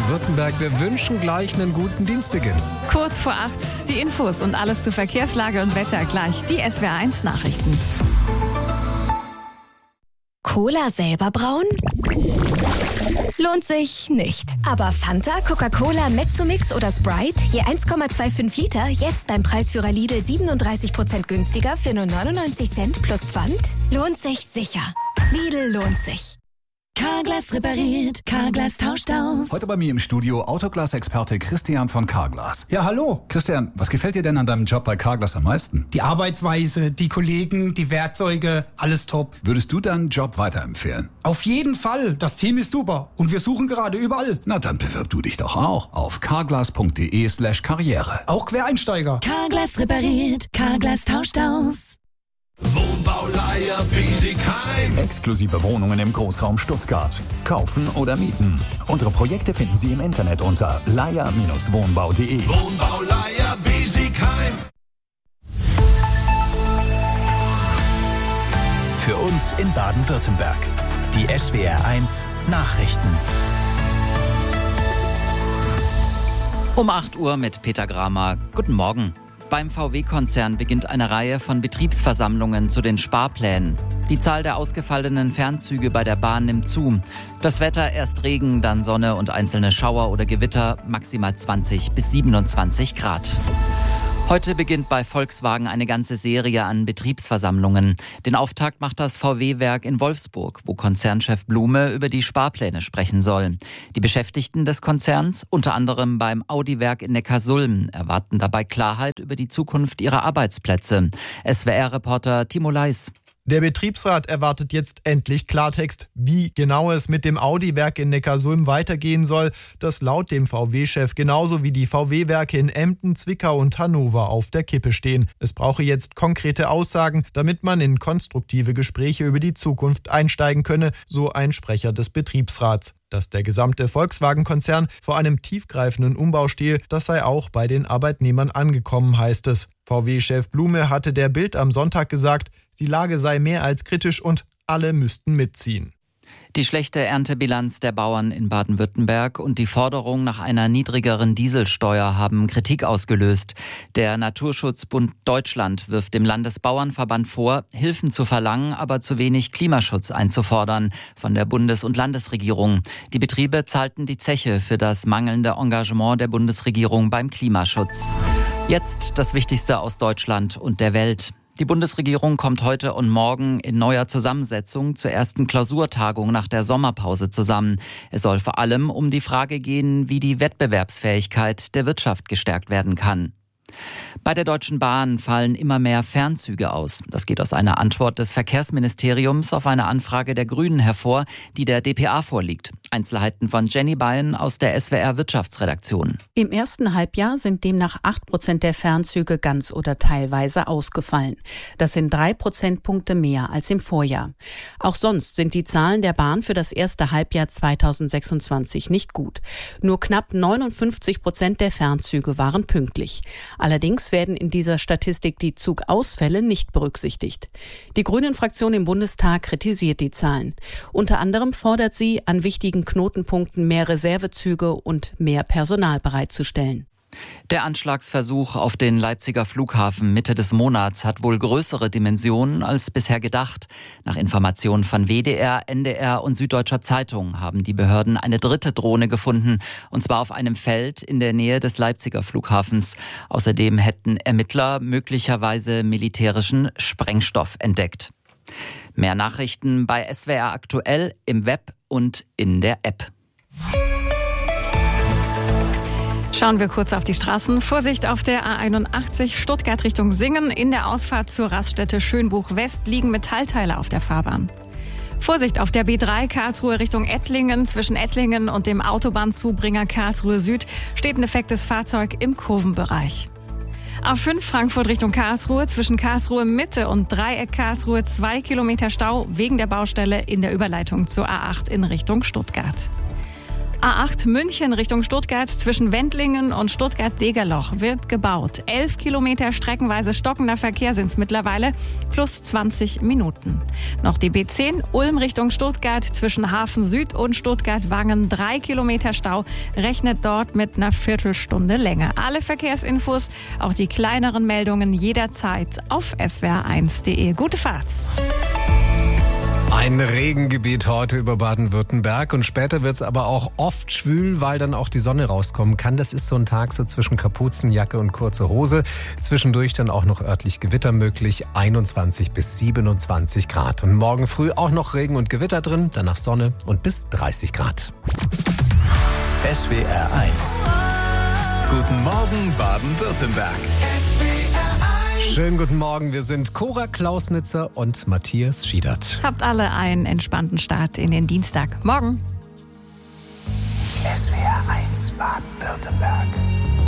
Baden-Württemberg. Wir wünschen gleich einen guten Dienstbeginn. Kurz vor 8 die Infos und alles zur Verkehrslage und Wetter gleich. Die SWR1 Nachrichten. Cola selber brauen? Lohnt sich nicht. Aber Fanta, Coca-Cola, Mezzomix oder Sprite, je 1,25 Liter, jetzt beim Preisführer Lidl 37% günstiger für nur 99 Cent plus Pfand? Lohnt sich sicher. Lidl lohnt sich. Carglass repariert, Carglass tauscht aus. Heute bei mir im Studio Autoglas-Experte Christian von Carglass. Ja, hallo. Christian, was gefällt dir denn an deinem Job bei Carglass am meisten? Die Arbeitsweise, die Kollegen, die Werkzeuge, alles top. Würdest du deinen Job weiterempfehlen? Auf jeden Fall. Das Team ist super. Und wir suchen gerade überall. Na, dann bewirb du dich doch auch auf carglass.de/karriere. Auch Quereinsteiger. Carglass repariert, Carglass tauscht aus. Wohnbauleiher Biesigheim. Exklusive Wohnungen im Großraum Stuttgart. Kaufen oder mieten. Unsere Projekte finden Sie im Internet unter leier-wohnbau.de. Wohnbauleiher Biesigheim. Für uns in Baden-Württemberg. Die SWR1 Nachrichten. Um 8 Uhr mit Peter Gramer. Guten Morgen. Beim VW-Konzern beginnt eine Reihe von Betriebsversammlungen zu den Sparplänen. Die Zahl der ausgefallenen Fernzüge bei der Bahn nimmt zu. Das Wetter, erst Regen, dann Sonne und einzelne Schauer oder Gewitter, maximal 20 bis 27 Grad. Heute beginnt bei Volkswagen eine ganze Serie an Betriebsversammlungen. Den Auftakt macht das VW-Werk in Wolfsburg, wo Konzernchef Blume über die Sparpläne sprechen soll. Die Beschäftigten des Konzerns, unter anderem beim Audi-Werk in Neckarsulm, erwarten dabei Klarheit über die Zukunft ihrer Arbeitsplätze. SWR-Reporter Timo Leis. Der Betriebsrat erwartet jetzt endlich Klartext, wie genau es mit dem Audi-Werk in Neckarsulm weitergehen soll, das laut dem VW-Chef genauso wie die VW-Werke in Emden, Zwickau und Hannover auf der Kippe stehen. Es brauche jetzt konkrete Aussagen, damit man in konstruktive Gespräche über die Zukunft einsteigen könne, so ein Sprecher des Betriebsrats. Dass der gesamte Volkswagen-Konzern vor einem tiefgreifenden Umbau stehe, das sei auch bei den Arbeitnehmern angekommen, heißt es. VW-Chef Blume hatte der Bild am Sonntag gesagt, die Lage sei mehr als kritisch und alle müssten mitziehen. Die schlechte Erntebilanz der Bauern in Baden-Württemberg und die Forderung nach einer niedrigeren Dieselsteuer haben Kritik ausgelöst. Der Naturschutzbund Deutschland wirft dem Landesbauernverband vor, Hilfen zu verlangen, aber zu wenig Klimaschutz einzufordern von der Bundes- und Landesregierung. Die Betriebe zahlten die Zeche für das mangelnde Engagement der Bundesregierung beim Klimaschutz. Jetzt das Wichtigste aus Deutschland und der Welt. Die Bundesregierung kommt heute und morgen in neuer Zusammensetzung zur ersten Klausurtagung nach der Sommerpause zusammen. Es soll vor allem um die Frage gehen, wie die Wettbewerbsfähigkeit der Wirtschaft gestärkt werden kann. Bei der Deutschen Bahn fallen immer mehr Fernzüge aus. Das geht aus einer Antwort des Verkehrsministeriums auf eine Anfrage der Grünen hervor, die der dpa vorliegt. Einzelheiten von Jenny Beyen aus der SWR-Wirtschaftsredaktion. Im ersten Halbjahr sind demnach 8% der Fernzüge ganz oder teilweise ausgefallen. Das sind 3 Prozentpunkte mehr als im Vorjahr. Auch sonst sind die Zahlen der Bahn für das erste Halbjahr 2026 nicht gut. Nur knapp 59% der Fernzüge waren pünktlich. Allerdings werden in dieser Statistik die Zugausfälle nicht berücksichtigt. Die Grünen-Fraktion im Bundestag kritisiert die Zahlen. Unter anderem fordert sie, an wichtigen Knotenpunkten mehr Reservezüge und mehr Personal bereitzustellen. Der Anschlagsversuch auf den Leipziger Flughafen Mitte des Monats hat wohl größere Dimensionen als bisher gedacht. Nach Informationen von WDR, NDR und Süddeutscher Zeitung haben die Behörden eine dritte Drohne gefunden, und zwar auf einem Feld in der Nähe des Leipziger Flughafens. Außerdem hätten Ermittler möglicherweise militärischen Sprengstoff entdeckt. Mehr Nachrichten bei SWR aktuell im Web und in der App. Schauen wir kurz auf die Straßen. Vorsicht auf der A81 Stuttgart Richtung Singen. In der Ausfahrt zur Raststätte Schönbuch West liegen Metallteile auf der Fahrbahn. Vorsicht auf der B3 Karlsruhe Richtung Ettlingen. Zwischen Ettlingen und dem Autobahnzubringer Karlsruhe Süd steht ein defektes Fahrzeug im Kurvenbereich. A5 Frankfurt Richtung Karlsruhe. Zwischen Karlsruhe Mitte und Dreieck Karlsruhe 2 Kilometer Stau wegen der Baustelle in der Überleitung zur A8 in Richtung Stuttgart. A8 München Richtung Stuttgart zwischen Wendlingen und Stuttgart-Degerloch wird gebaut. 11 Kilometer streckenweise stockender Verkehr sind es mittlerweile, plus 20 Minuten. Noch die B10 Ulm Richtung Stuttgart zwischen Hafen Süd und Stuttgart-Wangen. 3 Kilometer Stau, rechnet dort mit einer Viertelstunde Länge. Alle Verkehrsinfos, auch die kleineren Meldungen jederzeit auf swr1.de. Gute Fahrt! Ein Regengebiet heute über Baden-Württemberg und später wird es aber auch oft schwül, weil dann auch die Sonne rauskommen kann. Das ist so ein Tag so zwischen Kapuzenjacke und kurze Hose. Zwischendurch dann auch noch örtlich Gewitter möglich, 21 bis 27 Grad. Und morgen früh auch noch Regen und Gewitter drin, danach Sonne und bis 30 Grad. SWR 1. Guten Morgen Baden-Württemberg. Schönen guten Morgen, wir sind Cora Klausnitzer und Matthias Schiedert. Habt alle einen entspannten Start in den Dienstag. Morgen. SWR 1 Baden-Württemberg.